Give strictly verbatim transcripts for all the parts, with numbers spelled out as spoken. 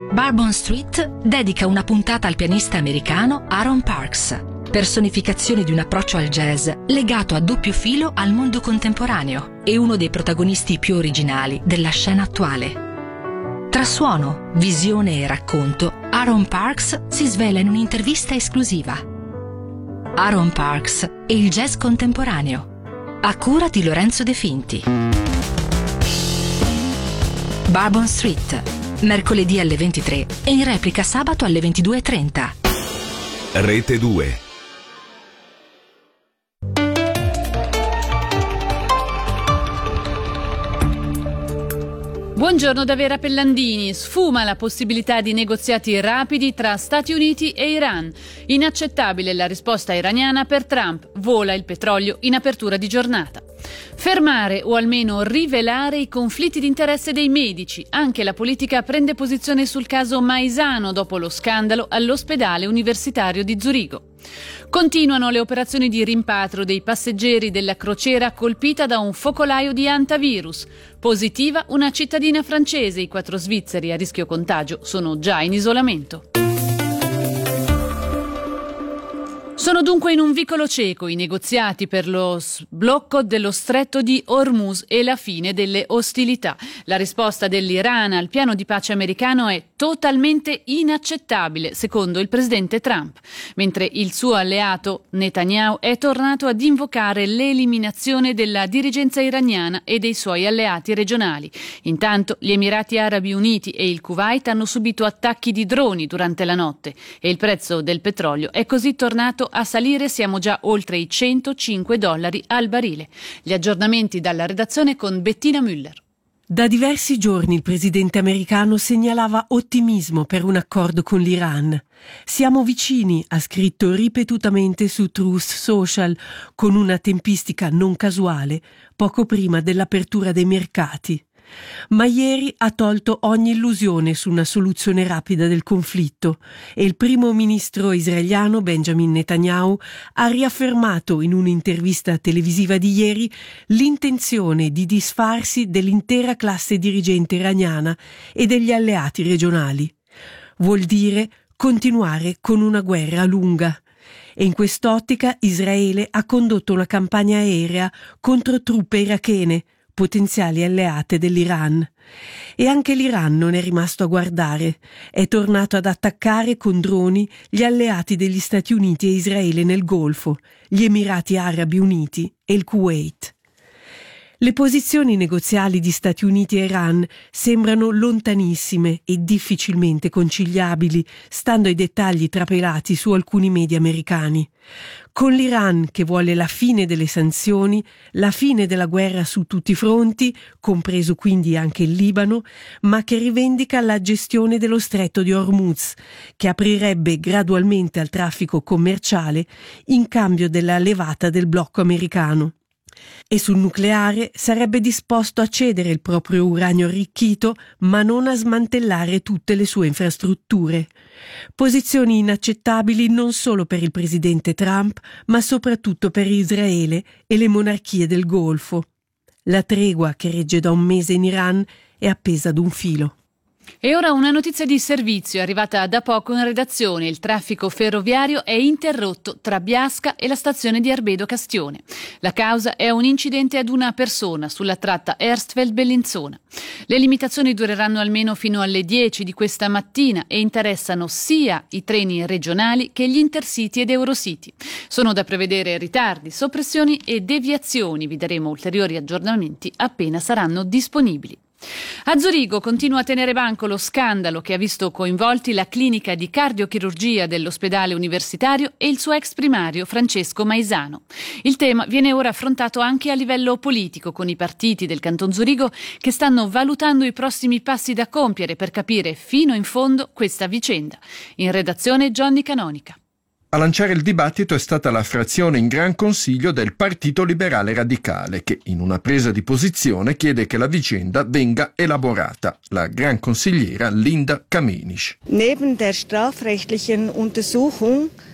Bourbon Street dedica una puntata al pianista americano Aaron Parks, personificazione di un approccio al jazz legato a doppio filo al mondo contemporaneo e uno dei protagonisti più originali della scena attuale. Tra suono, visione e racconto, Aaron Parks si svela in un'intervista esclusiva. Aaron Parks e il jazz contemporaneo, a cura di Lorenzo De Finti. Bourbon Street, mercoledì alle ventitré e in replica sabato alle ventidue e trenta. Rete due. Buongiorno da Vera Pellandini. Sfuma la possibilità di negoziati rapidi tra Stati Uniti e Iran. Inaccettabile la risposta iraniana per Trump. Vola il petrolio in apertura di giornata. Fermare o almeno rivelare i conflitti di interesse dei medici. Anche la politica prende posizione sul caso Maisano dopo lo scandalo all'ospedale universitario di Zurigo. Continuano le operazioni di rimpatrio dei passeggeri della crociera colpita da un focolaio di antivirus. Positiva una cittadina francese, i quattro svizzeri a rischio contagio sono già in isolamento. Sono dunque in un vicolo cieco i negoziati per lo sblocco dello stretto di Hormuz e la fine delle ostilità. La risposta dell'Iran al piano di pace americano è totalmente inaccettabile, secondo il presidente Trump, mentre il suo alleato Netanyahu è tornato ad invocare l'eliminazione della dirigenza iraniana e dei suoi alleati regionali. Intanto gli Emirati Arabi Uniti e il Kuwait hanno subito attacchi di droni durante la notte e il prezzo del petrolio è così tornato a salire, siamo già oltre i centocinque dollari al barile. Gli aggiornamenti dalla redazione con Bettina Müller. Da diversi giorni il presidente americano segnalava ottimismo per un accordo con l'Iran. Siamo vicini, ha scritto ripetutamente su Truth Social, con una tempistica non casuale, poco prima dell'apertura dei mercati. Ma ieri ha tolto ogni illusione su una soluzione rapida del conflitto e il primo ministro israeliano Benjamin Netanyahu ha riaffermato in un'intervista televisiva di ieri l'intenzione di disfarsi dell'intera classe dirigente iraniana e degli alleati regionali. Vuol dire continuare con una guerra lunga. E in quest'ottica Israele ha condotto una campagna aerea contro truppe irachene, potenziali alleate dell'Iran. E anche l'Iran non è rimasto a guardare, è tornato ad attaccare con droni gli alleati degli Stati Uniti e Israele nel Golfo, gli Emirati Arabi Uniti e il Kuwait. Le posizioni negoziali di Stati Uniti e Iran sembrano lontanissime e difficilmente conciliabili, stando ai dettagli trapelati su alcuni media americani. Con l'Iran che vuole la fine delle sanzioni, la fine della guerra su tutti i fronti, compreso quindi anche il Libano, ma che rivendica la gestione dello stretto di Hormuz, che aprirebbe gradualmente al traffico commerciale in cambio della levata del blocco americano. E sul nucleare sarebbe disposto a cedere il proprio uranio arricchito, ma non a smantellare tutte le sue infrastrutture. Posizioni inaccettabili non solo per il presidente Trump, ma soprattutto per Israele e le monarchie del Golfo. La tregua che regge da un mese in Iran è appesa ad un filo. E ora una notizia di servizio arrivata da poco in redazione. Il traffico ferroviario è interrotto tra Biasca e la stazione di Arbedo Castione. La causa è un incidente ad una persona sulla tratta Erstfeld-Bellinzona. Le limitazioni dureranno almeno fino alle dieci di questa mattina e interessano sia i treni regionali che gli Intercity ed Eurocity. Sono da prevedere ritardi, soppressioni e deviazioni. Vi daremo ulteriori aggiornamenti appena saranno disponibili. A Zurigo continua a tenere banco lo scandalo che ha visto coinvolti la clinica di cardiochirurgia dell'ospedale universitario e il suo ex primario Francesco Maisano. Il tema viene ora affrontato anche a livello politico con i partiti del Canton Zurigo che stanno valutando i prossimi passi da compiere per capire fino in fondo questa vicenda. In redazione Johnny Canonica. A lanciare il dibattito è stata la frazione in Gran Consiglio del Partito Liberale Radicale, che in una presa di posizione chiede che la vicenda venga elaborata. La Gran Consigliera Linda Kamenisch. Neben der strafrechtlichen Untersuchung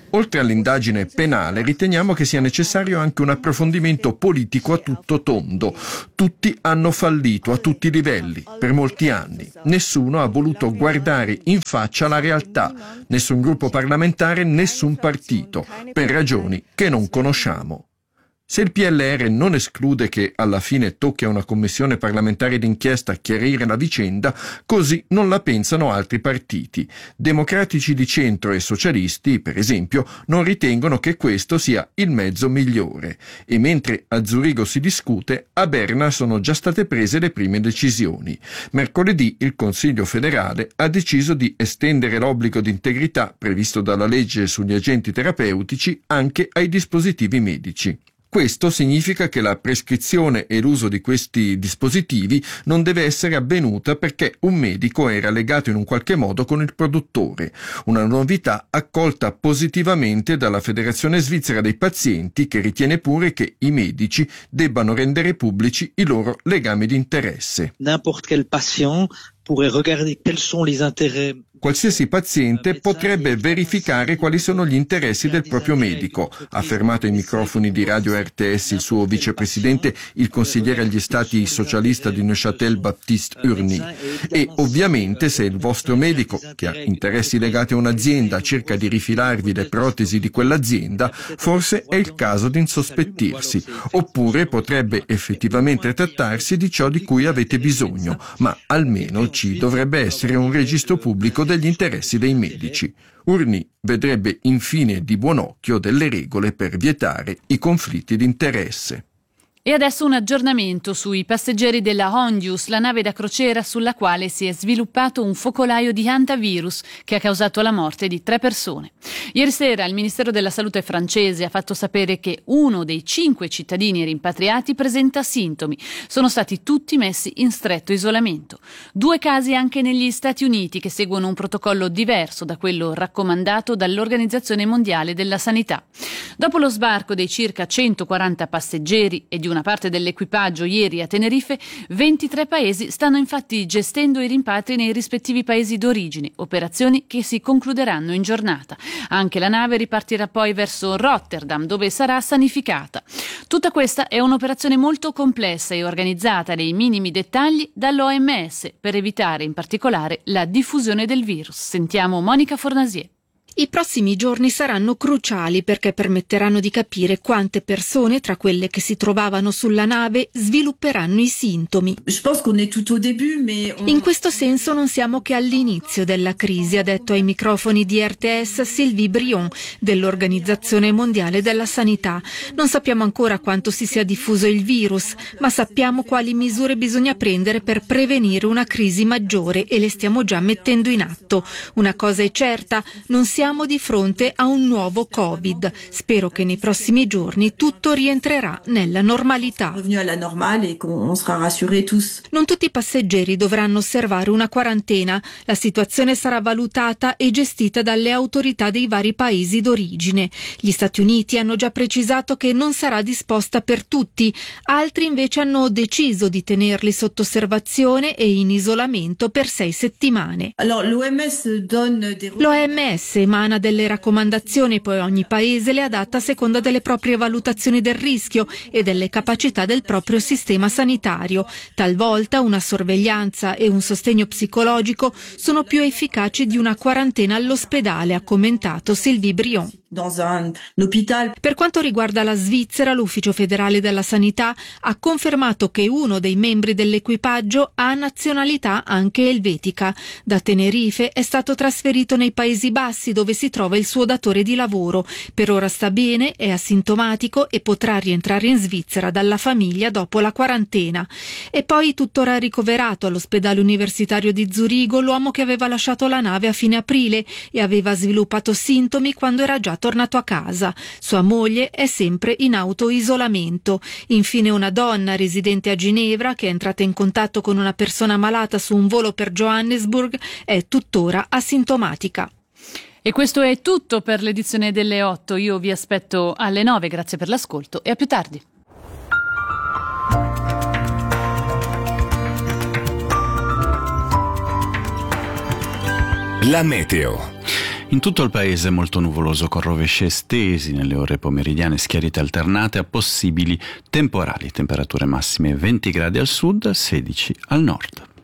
Oltre all'indagine penale, riteniamo che sia necessario anche un approfondimento politico a tutto tondo. Tutti hanno fallito a tutti i livelli, per molti anni. Nessuno ha voluto guardare in faccia la realtà. Nessun gruppo parlamentare, nessun partito, per ragioni che non conosciamo. Se il P L R non esclude che alla fine tocchi a una commissione parlamentare d'inchiesta chiarire la vicenda, così non la pensano altri partiti. Democratici di centro e socialisti, per esempio, non ritengono che questo sia il mezzo migliore. E mentre a Zurigo si discute, a Berna sono già state prese le prime decisioni. Mercoledì il Consiglio federale ha deciso di estendere l'obbligo di integrità previsto dalla legge sugli agenti terapeutici anche ai dispositivi medici. Questo significa che la prescrizione e l'uso di questi dispositivi non deve essere avvenuta perché un medico era legato in un qualche modo con il produttore, una novità accolta positivamente dalla Federazione Svizzera dei Pazienti, che ritiene pure che i medici debbano rendere pubblici i loro legami di interesse. N'importe quel patient pourrait regarder quels sont les intérêts. Qualsiasi paziente potrebbe verificare quali sono gli interessi del proprio medico, ha affermato ai microfoni di Radio R T S il suo vicepresidente, il consigliere agli stati socialista di Neuchâtel Baptiste Urny. E ovviamente se il vostro medico, che ha interessi legati a un'azienda, cerca di rifilarvi le protesi di quell'azienda, forse è il caso di insospettirsi, oppure potrebbe effettivamente trattarsi di ciò di cui avete bisogno, ma almeno ci dovrebbe essere un registro pubblico degli interessi dei medici. Urny vedrebbe infine di buon occhio delle regole per vietare i conflitti di interesse. E adesso un aggiornamento sui passeggeri della Hondius, la nave da crociera sulla quale si è sviluppato un focolaio di hantavirus che ha causato la morte di tre persone. Ieri sera il Ministero della Salute francese ha fatto sapere che uno dei cinque cittadini rimpatriati presenta sintomi. Sono stati tutti messi in stretto isolamento. Due casi anche negli Stati Uniti, che seguono un protocollo diverso da quello raccomandato dall'Organizzazione Mondiale della Sanità. Dopo lo sbarco dei circa centoquaranta passeggeri e di una parte dell'equipaggio ieri a Tenerife, ventitré paesi stanno infatti gestendo i rimpatri nei rispettivi paesi d'origine, operazioni che si concluderanno in giornata. Anche la nave ripartirà poi verso Rotterdam, dove sarà sanificata. Tutta questa è un'operazione molto complessa e organizzata nei minimi dettagli dall'O M S per evitare in particolare la diffusione del virus. Sentiamo Monica Fornasier. I prossimi giorni saranno cruciali perché permetteranno di capire quante persone, tra quelle che si trovavano sulla nave, svilupperanno i sintomi. In questo senso non siamo che all'inizio della crisi, ha detto ai microfoni di R T S Sylvie Brion dell'Organizzazione Mondiale della Sanità. Non sappiamo ancora quanto si sia diffuso il virus, ma sappiamo quali misure bisogna prendere per prevenire una crisi maggiore e le stiamo già mettendo in atto. Una cosa è certa, non siamo Siamo di fronte a un nuovo Covid. Spero che nei prossimi giorni tutto rientrerà nella normalità. Non tutti i passeggeri dovranno osservare una quarantena. La situazione sarà valutata e gestita dalle autorità dei vari paesi d'origine. Gli Stati Uniti hanno già precisato che non sarà disposta per tutti. Altri invece hanno deciso di tenerli sotto osservazione e in isolamento per sei settimane. L'O M S emana delle raccomandazioni, poi ogni paese le adatta a seconda delle proprie valutazioni del rischio e delle capacità del proprio sistema sanitario. Talvolta una sorveglianza e un sostegno psicologico sono più efficaci di una quarantena all'ospedale, ha commentato Sylvie Brion. Per quanto riguarda la Svizzera, l'Ufficio federale della sanità ha confermato che uno dei membri dell'equipaggio ha nazionalità anche elvetica. Da Tenerife è stato trasferito nei Paesi Bassi, dove si trova il suo datore di lavoro. Per ora sta bene, è asintomatico e potrà rientrare in Svizzera dalla famiglia dopo la quarantena. E poi tuttora ricoverato all'ospedale universitario di Zurigo l'uomo che aveva lasciato la nave a fine aprile e aveva sviluppato sintomi quando era già tornato a casa. Sua moglie è sempre in autoisolamento. Infine una donna residente a Ginevra che è entrata in contatto con una persona malata su un volo per Johannesburg è tuttora asintomatica. E questo è tutto per l'edizione delle otto. Io vi aspetto alle nove, grazie per l'ascolto e a più tardi. La meteo. In tutto il paese è molto nuvoloso con rovesci estesi nelle ore pomeridiane, schiarite alternate a possibili temporali, temperature massime venti gradi al sud, sedici al nord.